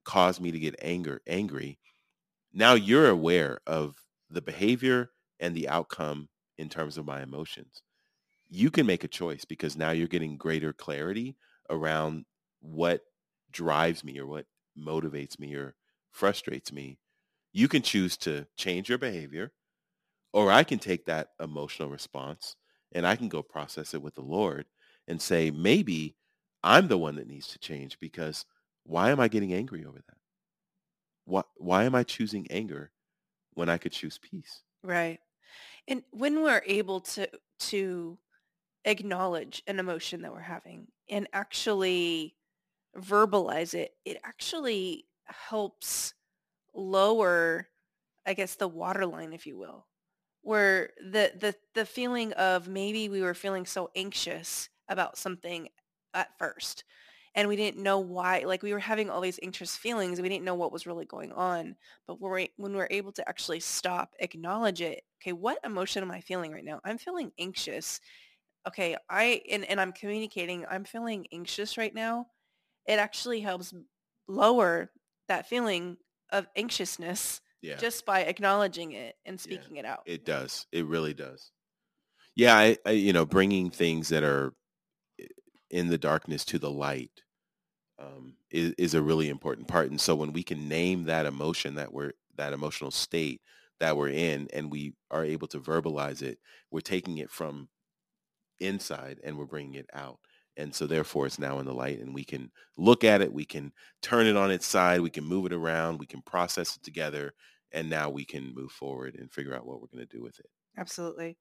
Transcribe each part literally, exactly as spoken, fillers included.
caused me to get anger angry. Now you're aware of the behavior and the outcome in terms of my emotions. You can make a choice because now you're getting greater clarity around what drives me or what motivates me or frustrates me. You can choose to change your behavior, or I can take that emotional response and I can go process it with the Lord and say, maybe I'm the one that needs to change because why am I getting angry over that? Why, why am I choosing anger when I could choose peace? Right. And when we're able to to acknowledge an emotion that we're having and actually verbalize it, it actually helps lower, I guess, the waterline, if you will, where the the the feeling of maybe we were feeling so anxious about something at first and we didn't know why, like we were having all these anxious feelings and we didn't know what was really going on, but when we're, when we're able to actually stop, acknowledge it. Okay, what emotion am I feeling right now? I'm feeling anxious. Okay, I and, and I'm communicating, I'm feeling anxious right now. It actually helps lower that feeling of anxiousness Yeah, just by acknowledging it and yeah, speaking it out. it does. It really does. Yeah, I, I you know, bringing things that are in the darkness to the light um, is, is a really important part. And so when we can name that emotion that we're that emotional state that we're in, and we are able to verbalize it, we're taking it from inside and we're bringing it out. And so therefore it's now in the light and we can look at it, we can turn it on its side, we can move it around, we can process it together, and now we can move forward and figure out what we're going to do with it. Absolutely.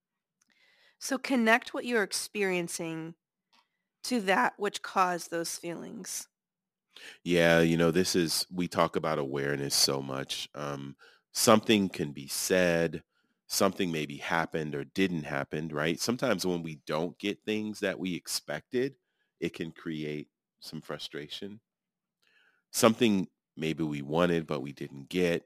So connect what you're experiencing to that which caused those feelings. Yeah, you know, this is, we talk about awareness so much. Um, something can be said, something maybe happened or didn't happen, right? Sometimes when we don't get things that we expected, it can create some frustration. Something maybe we wanted, but we didn't get.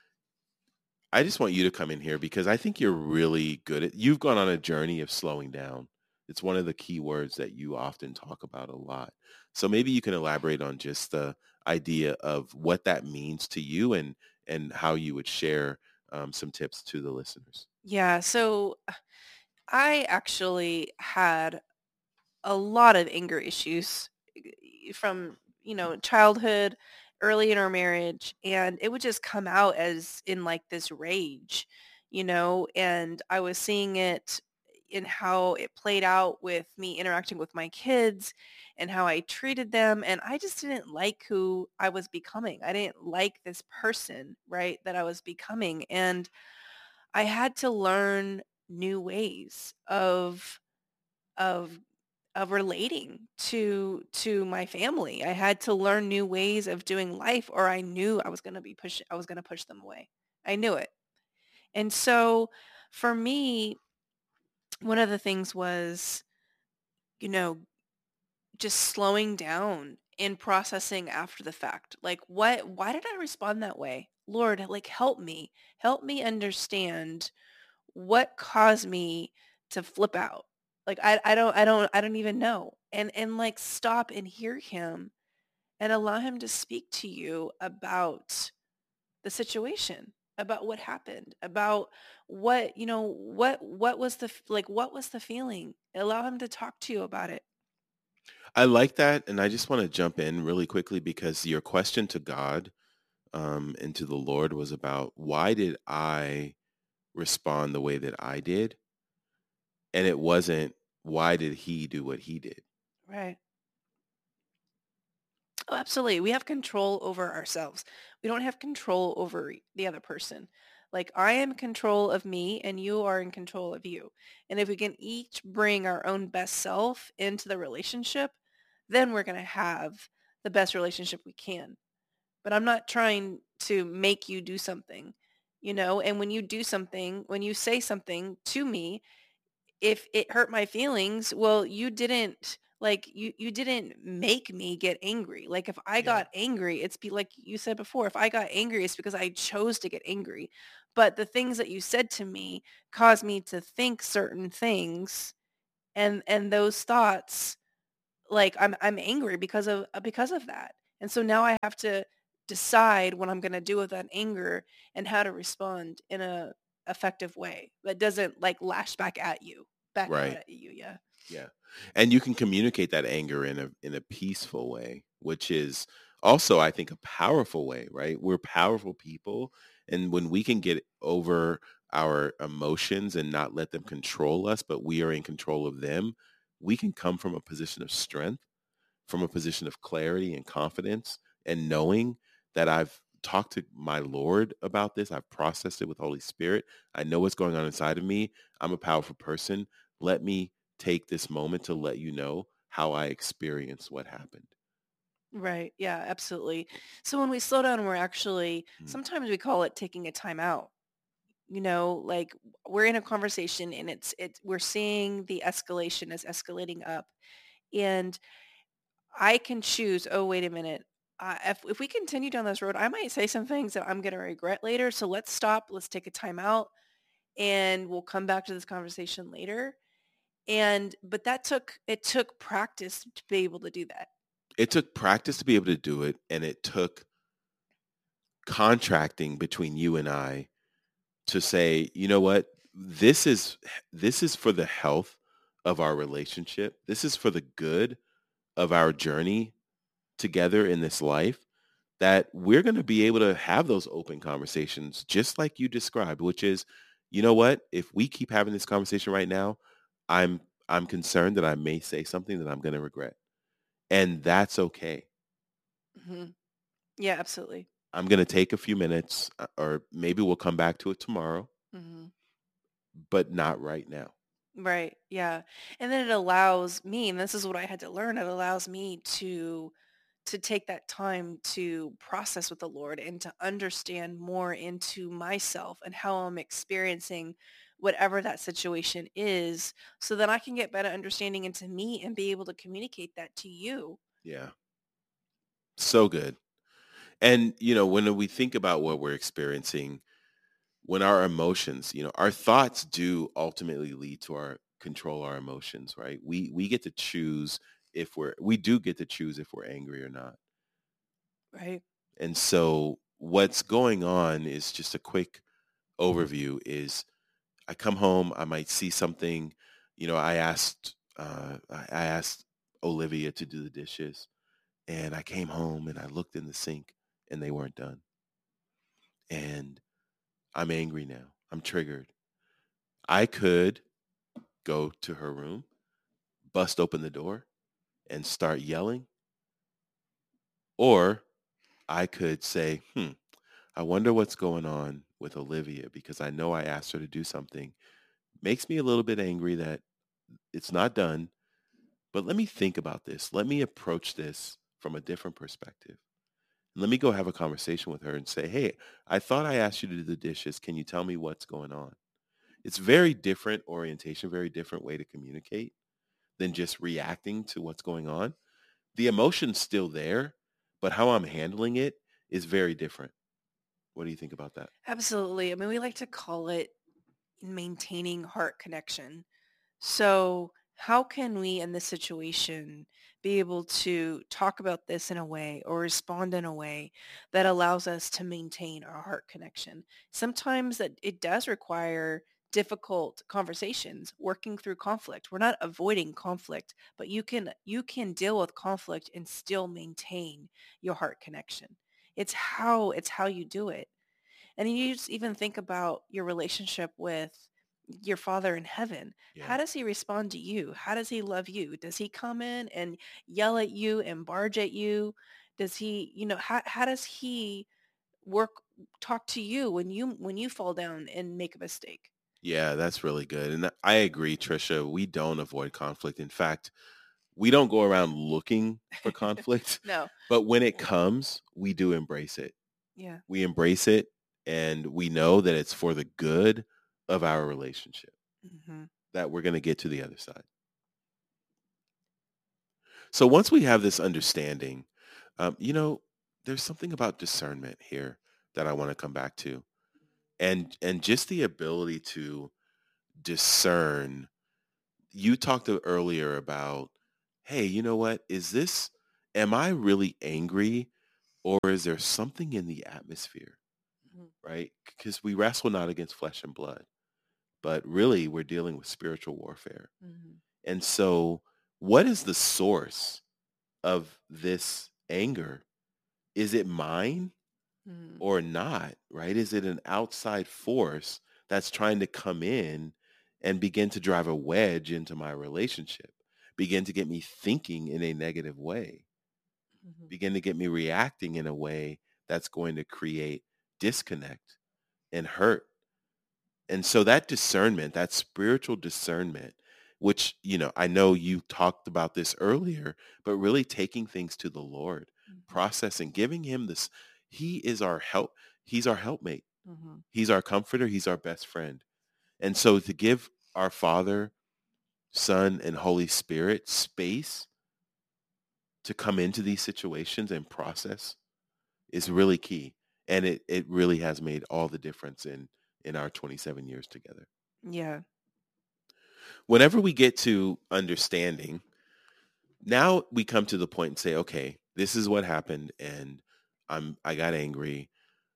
I just want you to come in here because I think you're really good at, you've gone on a journey of slowing down. It's one of the key words that you often talk about a lot. So maybe you can elaborate on just the idea of what that means to you and and how you would share um, some tips to the listeners. Yeah, so I actually had a lot of anger issues eh, from, you know, childhood, early in our marriage, and it would just come out as in like this rage, you know, and I was seeing it in how it played out with me interacting with my kids and how I treated them, and I just didn't like who I was becoming. I didn't like this person, right, that I was becoming, and I had to learn new ways of of of relating to to my family. I had to learn new ways of doing life or I knew I was going to be push I was going to push them away. I knew it. And so for me, one of the things was, you know, just slowing down and processing after the fact. Like what why did I respond that way? Lord, like help me. Help me understand what caused me to flip out. Like I I don't I don't I don't even know. And and like stop and hear him and allow him to speak to you about the situation, about what happened, about what, you know, what what was the f- like what was the feeling? Allow him to talk to you about it. I like that, and I just want to jump in really quickly because your question to God um, and to the Lord was about why did I respond the way that I did, and it wasn't why did He do what He did. Right. Oh, absolutely. We have control over ourselves. We don't have control over the other person. Like I am in control of me and you are in control of you. And if we can each bring our own best self into the relationship, then we're going to have the best relationship we can. But I'm not trying to make you do something, you know, and when you do something, when you say something to me, if it hurt my feelings, well, you didn't like you you didn't make me get angry. Like if I Yeah. got angry, it's be like you said before, if I got angry, it's because I chose to get angry. But the things that you said to me caused me to think certain things and and those thoughts like I'm I'm angry because of uh, because of that. And so now I have to decide what I'm going to do with that anger and how to respond in a effective way that doesn't like lash back at you, back out Right. at you. Yeah. Yeah. And you can communicate that anger in a in a peaceful way, which is also, I think, a powerful way, right? We're powerful people. And when we can get over our emotions and not let them control us, but we are in control of them, we can come from a position of strength, from a position of clarity and confidence, and knowing that I've talked to my Lord about this. I've processed it with Holy Spirit. I know what's going on inside of me. I'm a powerful person. Let me take this moment to let you know how I experienced what happened. Right. Yeah, absolutely. So when we slow down, we're actually, Mm. sometimes we call it taking a time out. You know, like we're in a conversation and it's, it's, we're seeing the escalation is escalating up. And I can choose, oh, wait a minute. Uh, if, if we continue down this road, I might say some things that I'm going to regret later. So let's stop. Let's take a time out and we'll come back to this conversation later. And, but that took, it took practice to be able to do that. It took practice to be able to do it, and it took contracting between you and I to say, you know what, this is this is for the health of our relationship. This is for the good of our journey together in this life, that we're going to be able to have those open conversations just like you described, which is, you know what, if we keep having this conversation right now, I'm I'm concerned that I may say something that I'm going to regret. And that's okay. Hmm. Yeah, absolutely. I'm going to take a few minutes, uh, or maybe we'll come back to it tomorrow, Hmm. but not right now. Right. Yeah. And then it allows me, and this is what I had to learn, it allows me to to take that time to process with the Lord and to understand more into myself and how I'm experiencing whatever that situation is so that I can get better understanding into me and be able to communicate that to you. Yeah. So good. And, you know, when we think about what we're experiencing, when our emotions, you know, our thoughts do ultimately lead to our control our emotions, right? We we get to choose if we're we do get to choose if we're angry or not. Right. And so what's going on is just a quick overview is I come home, I might see something, you know, I asked uh I I asked Olivia to do the dishes, and I came home and I looked in the sink and they weren't done. And I'm angry now. I'm triggered. I could go to her room, bust open the door, and start yelling. Or I could say, hmm, I wonder what's going on with Olivia, because I know I asked her to do something. Makes me a little bit angry that it's not done, but let me think about this. Let me approach this from a different perspective. Let me go have a conversation with her and say, hey, I thought I asked you to do the dishes. Can you tell me what's going on? It's very different orientation, very different way to communicate than just reacting to what's going on. The emotion's still there, but how I'm handling it is very different. What do you think about that? Absolutely. I mean, we like to call it maintaining heart connection. So how can we in this situation be able to talk about this in a way or respond in a way that allows us to maintain our heart connection? Sometimes that it does require difficult conversations, working through conflict. We're not avoiding conflict, but you can you can deal with conflict and still maintain your heart connection. It's how it's how you do it. And you just even think about your relationship with your father in heaven. Yeah. How does he respond to you? How does he love you? Does he come in and yell at you and barge at you? Does he, you know, how, how does he work, talk to you when you, when you fall down and make a mistake? Yeah, that's really good. And I agree, Trisha. We don't avoid conflict. In fact, we don't go around looking for conflict, No. but when it comes, we do embrace it. Yeah. We embrace it, and we know that it's for the good of our relationship, Hmm. that we're going to get to the other side. So once we have this understanding, um, you know, there's something about discernment here that I want to come back to. And and just the ability to discern. You talked earlier about, hey, you know what? Is this, am I really angry Or is there something in the atmosphere, Mhm. right? Because we wrestle not against flesh and blood, but really we're dealing with spiritual warfare. Mhm. And so what is the source of this anger? Is it mine Mhm. or not, right? Is it an outside force that's trying to come in and begin to drive a wedge into my relationship, begin to get me thinking in a negative way, Mhm. begin to get me reacting in a way that's going to create disconnect and hurt? And so that discernment, that spiritual discernment, which, you know, I know you talked about this earlier, but really taking things to the Lord, Mhm. processing, giving him this, he is our help. He's our helpmate. Mhm. He's our comforter. He's our best friend. And so to give our Father, Son, and Holy Spirit space to come into these situations and process is really key. And it, it really has made all the difference in, in our twenty-seven years together. Yeah. Whenever we get to understanding, now we come to the point and say, okay, this is what happened, and I'm I got angry,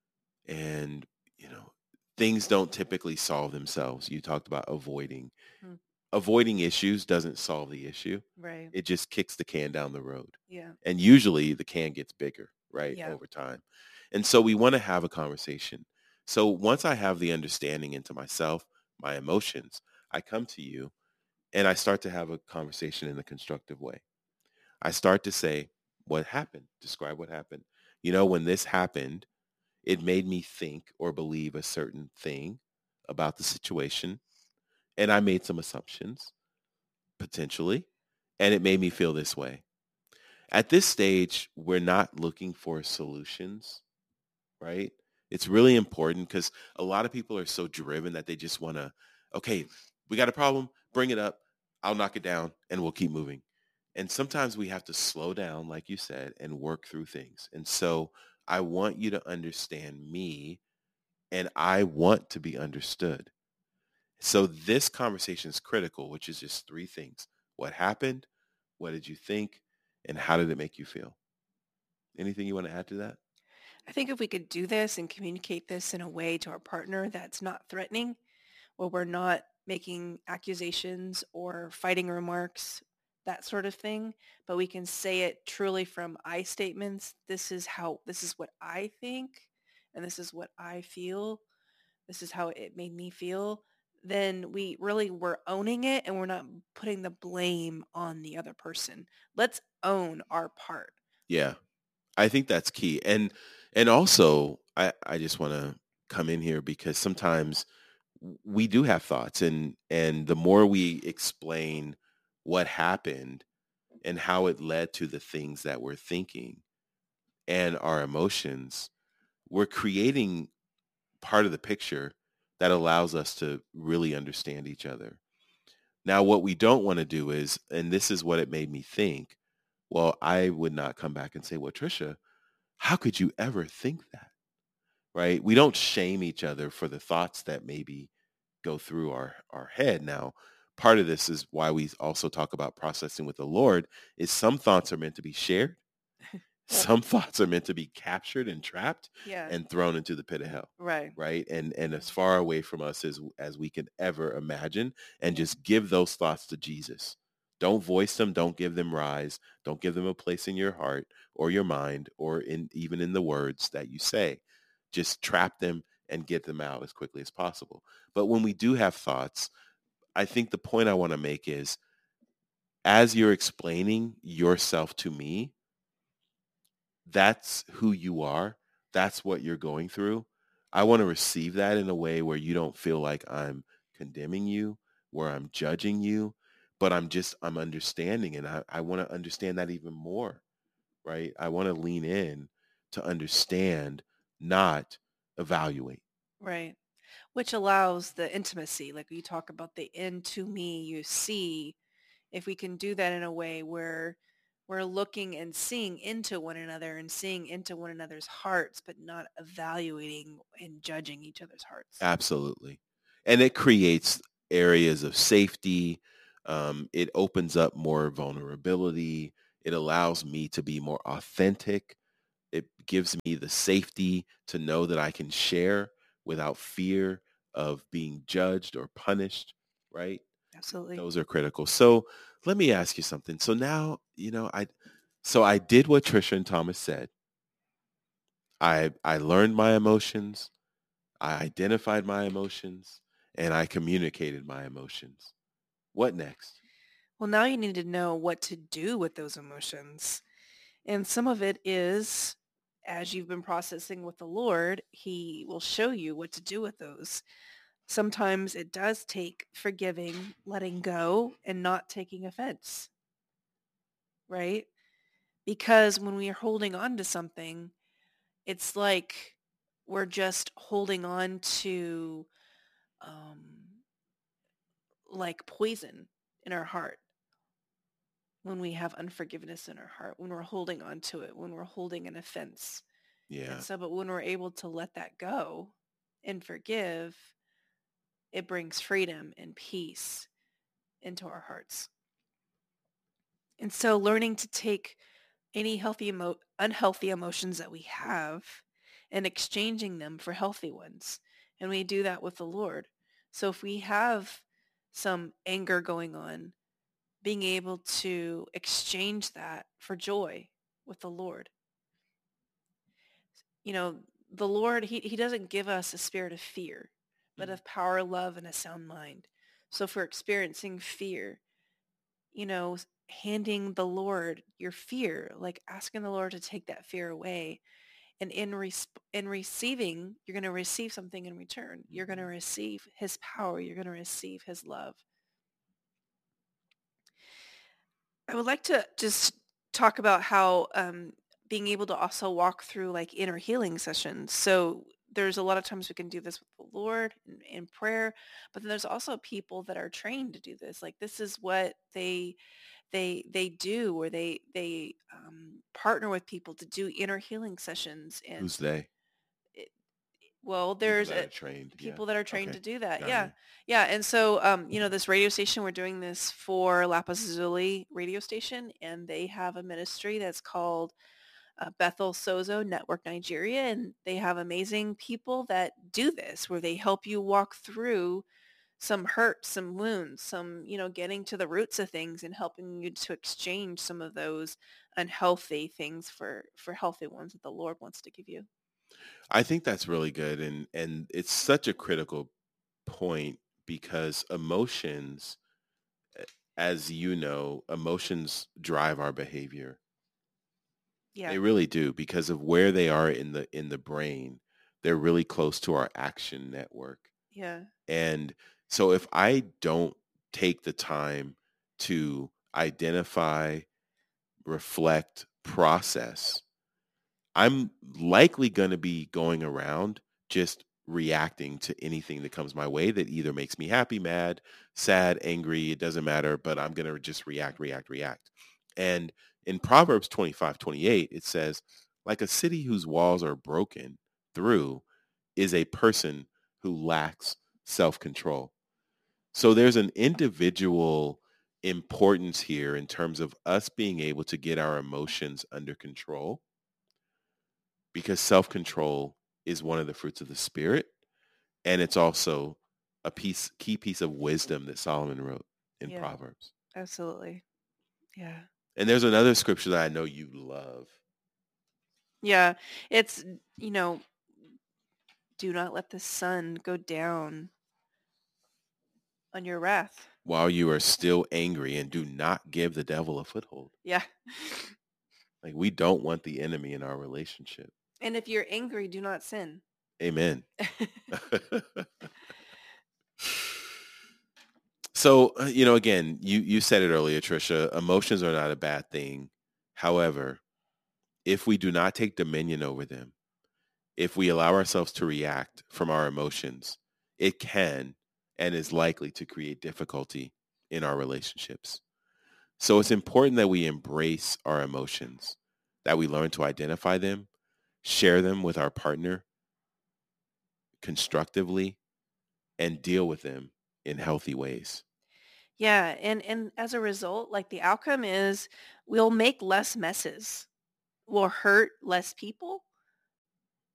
and you know, things don't typically solve themselves. You talked about avoiding. Mm. Avoiding issues doesn't solve the issue. Right. It just kicks the can down the road. Yeah. And usually the can gets bigger, right, Yeah. over time. And so we want to have a conversation. So once I have the understanding into myself, my emotions, I come to you and I start to have a conversation in a constructive way. I start to say, what happened? Describe what happened. You know, when this happened, it made me think or believe a certain thing about the situation. And I made some assumptions, potentially, and it made me feel this way. At this stage, we're not looking for solutions, right? It's really important because a lot of people are so driven that they just want to, okay, we got a problem, bring it up, I'll knock it down, and we'll keep moving. And sometimes we have to slow down, like you said, and work through things. And so I want you to understand me, and I want to be understood. So this conversation is critical, which is just three things. What happened? What did you think? And how did it make you feel? Anything you want to add to that? I think if we could do this and communicate this in a way to our partner that's not threatening, where we're not making accusations or fighting remarks, that sort of thing, but we can say it truly from I statements. This is how, this is what I think, and this is what I feel. This is how it made me feel. Then we really we're owning it and we're not putting the blame on the other person. Let's own our part. Yeah. I think that's key. And and also I, I just want to come in here because sometimes we do have thoughts, and and the more we explain what happened and how it led to the things that we're thinking and our emotions, we're creating part of the picture that allows us to really understand each other. Now, what we don't want to do is, and this is what it made me think, well, I would not come back and say, well, Trisha, how could you ever think that? Right? We don't shame each other for the thoughts that maybe go through our, our head. Now, part of this is why we also talk about processing with the Lord is some thoughts are meant to be shared. Some thoughts are meant to be captured and trapped Yeah. and thrown into the pit of hell. Right. Right. And and as far away from us as as we can ever imagine, and just give those thoughts to Jesus. Don't voice them. Don't give them rise. Don't give them a place in your heart or your mind or in even in the words that you say. Just trap them and get them out as quickly as possible. But when we do have thoughts, I think the point I want to make is as you're explaining yourself to me, that's who you are. That's what you're going through. I want to receive that in a way where you don't feel like I'm condemning you, where I'm judging you, but I'm just, I'm understanding. And I, I want to understand that even more, right? I want to lean in to understand, not evaluate. Right. Which allows the intimacy, like you talk about the into me you see. If we can do that in a way where we're looking and seeing into one another and seeing into one another's hearts, but not evaluating and judging each other's hearts. Absolutely. And it creates areas of safety. Um, it opens up more vulnerability. It allows me to be more authentic. It gives me the safety to know that I can share without fear of being judged or punished, right? Absolutely. Those are critical. So let me ask you something. So now, you know, I so I did what Trisha and Thomas said. I I learned my emotions, I identified my emotions, and I communicated my emotions. What next? Well, now you need to know what to do with those emotions. And some of it is, as you've been processing with the Lord, he will show you what to do with those. Sometimes it does take forgiving, letting go, and not taking offense, right? Because when we are holding on to something, it's like we're just holding on to um, like poison in our heart when we have unforgiveness in our heart, when we're holding on to it, when we're holding an offense. And Yeah. so, but when we're able to let that go and forgive, it brings freedom and peace into our hearts. And so learning to take any healthy emo- unhealthy emotions that we have and exchanging them for healthy ones. And we do that with the Lord. So if we have some anger going on, being able to exchange that for joy with the Lord. You know, the Lord, he, he doesn't give us a spirit of fear, but Mhm. of power, love, and a sound mind. So if we're experiencing fear, you know, handing the Lord your fear, like asking the Lord to take that fear away. And in res- in receiving, you're going to receive something in return. You're going to receive his power. You're going to receive his love. I would like to just talk about how um, being able to also walk through like inner healing sessions. So there's a lot of times we can do this with the Lord in, in prayer, but then there's also people that are trained to do this. Like this is what they they they do, or they they um, partner with people to do inner healing sessions. And Who's they? it, well, People there's that a, are trained. Yeah. people that are trained Okay. to do that. Got Yeah. you. Yeah. And so, um, you know, this radio station, we're doing this for La Paz Azuli radio station, and they have a ministry that's called uh, Bethel Sozo Network Nigeria. And they have amazing people that do this, where they help you walk through some hurt, some wounds, some, you know, getting to the roots of things and helping you to exchange some of those unhealthy things for, for healthy ones that the Lord wants to give you. I think that's really good. And and it's such a critical point because emotions, eh, as you know, emotions drive our behavior. Yeah. They really do because of where they are in the in the brain. They're really close to our action network. Yeah. And so if I don't take the time to identify, reflect, process, I'm likely going to be going around just reacting to anything that comes my way that either makes me happy, mad, sad, angry. It doesn't matter, but I'm going to just react, react, react. And in Proverbs twenty-five, twenty-eight, it says, like a city whose walls are broken through is a person who lacks self-control. So there's an individual importance here in terms of us being able to get our emotions under control, because self-control is one of the fruits of the spirit, and it's also a piece key piece of wisdom that Solomon wrote in Yeah. Proverbs. Absolutely. Yeah. And there's another scripture that I know you love. Yeah. It's, you know, do not let the sun go down on your wrath. While you are still angry, and do not give the devil a foothold. Yeah. Like, we don't want the enemy in our relationship. And if you're angry, do not sin. Amen. So, uh, you know, again, you, you said it earlier, Trisha, emotions are not a bad thing. However, if we do not take dominion over them, if we allow ourselves to react from our emotions, it can and is likely to create difficulty in our relationships. So it's important that we embrace our emotions, that we learn to identify them, share them with our partner constructively, and deal with them in healthy ways. Yeah. And, and as a result, like the outcome is we'll make less messes. We'll hurt less people.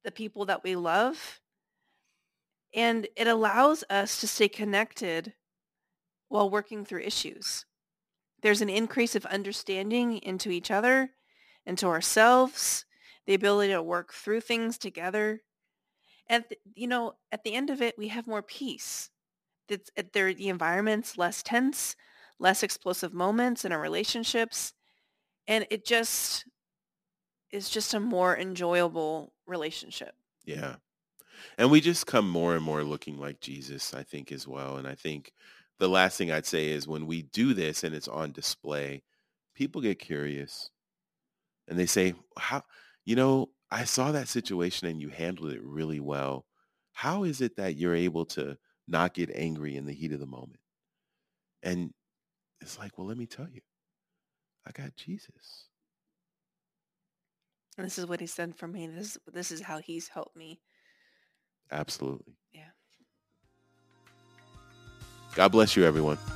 the people that we love. And it allows us to stay connected while working through issues. There's an increase of understanding into each other, into ourselves, the ability to work through things together. And, th- you know, at the end of it, we have more peace. It's, it, there, the environment's less tense, less explosive moments in our relationships. And it just is just a more enjoyable relationship. Yeah. And we just come more and more looking like Jesus, I think, as well. And I think the last thing I'd say is when we do this and it's on display, people get curious and they say, how, you know, I saw that situation and you handled it really well. How is it that you're able to not get angry in the heat of the moment? And it's like, well, let me tell you, I got Jesus. And this is what he's done for me. This, this is how he's helped me. Absolutely. Yeah. God bless you, everyone.